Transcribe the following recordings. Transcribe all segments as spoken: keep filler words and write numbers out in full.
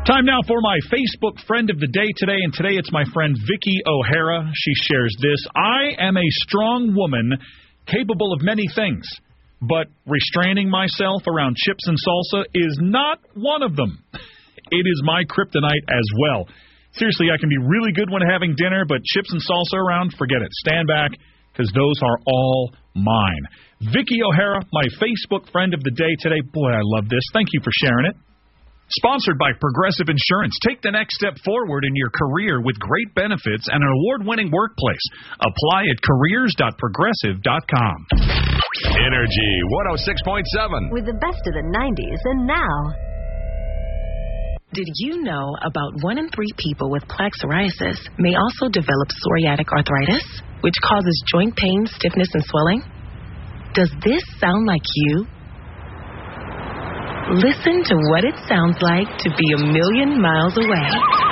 Time now for my Facebook friend of the day today, and today it's my friend Vicky O'Hara. She shares this. I am a strong woman capable of many things, but restraining myself around chips and salsa is not one of them. It is my kryptonite as well. Seriously, I can be really good when having dinner, but chips and salsa around, forget it. Stand back, because those are all mine. Vicky O'Hara, my Facebook friend of the day today. Boy, I love this. Thank you for sharing it. Sponsored by Progressive Insurance. Take the next step forward in your career with great benefits and an award-winning workplace. Apply at careers dot progressive dot com. Energy one oh six point seven. With the best of the nineties and now. Did you know about one in three people with plaque psoriasis may also develop psoriatic arthritis, which causes joint pain, stiffness, and swelling? Does this sound like you? Listen to what it sounds like to be a million miles away.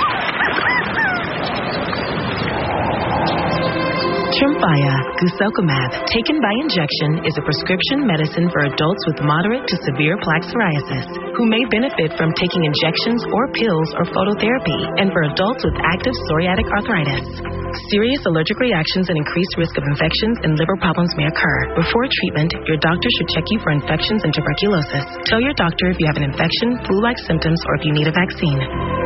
Tremfya guselkumab, taken by injection, is a prescription medicine for adults with moderate to severe plaque psoriasis who may benefit from taking injections or pills or phototherapy, and for adults with active psoriatic arthritis. Serious allergic reactions and increased risk of infections and liver problems may occur. Before treatment, your doctor should check you for infections and tuberculosis. Tell your doctor if you have an infection, flu-like symptoms, or if you need a vaccine.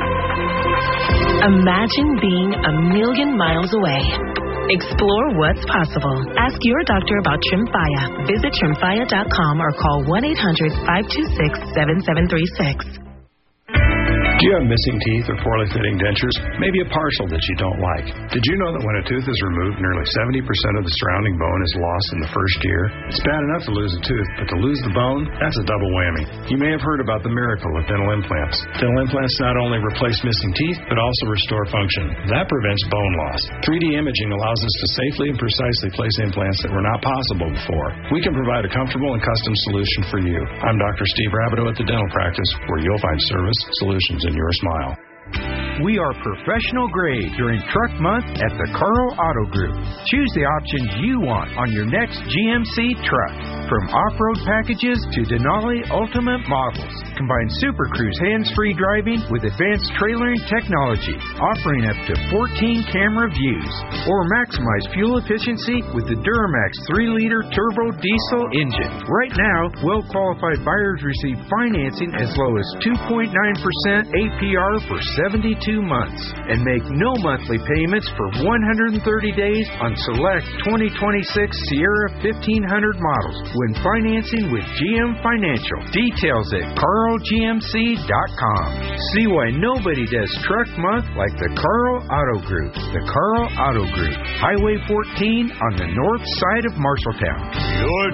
Imagine being a million miles away. Explore what's possible. Ask your doctor about Tremfya. Visit tremfya dot com or call one eight hundred five two six seven seven three six. Do you have missing teeth or poorly fitting dentures? Maybe a partial that you don't like. Did you know that when a tooth is removed, nearly seventy percent of the surrounding bone is lost in the first year? It's bad enough to lose a tooth, but to lose the bone, that's a double whammy. You may have heard about the miracle of dental implants. Dental implants not only replace missing teeth, but also restore function. That prevents bone loss. three D imaging allows us to safely and precisely place implants that were not possible before. We can provide a comfortable and custom solution for you. I'm Doctor Steve Rabideau at the Dental Practice, where you'll find service, solutions, and your smile. We are professional grade during Truck Month at the Carl Auto Group. Choose the options you want on your next G M C truck. From off-road packages to Denali Ultimate models. Combine Super Cruise hands-free driving with advanced trailering technology, offering up to fourteen camera views. Or maximize fuel efficiency with the Duramax three liter turbo diesel engine. Right now, well-qualified buyers receive financing as low as two point nine percent A P R for seventy-two months and make no monthly payments for one hundred thirty days on select twenty twenty-six Sierra fifteen hundred models when financing with G M Financial. Details at carl g m c dot com. See why nobody does Truck Month like the Carl Auto Group. The Carl Auto Group, Highway fourteen on the north side of Marshalltown. Your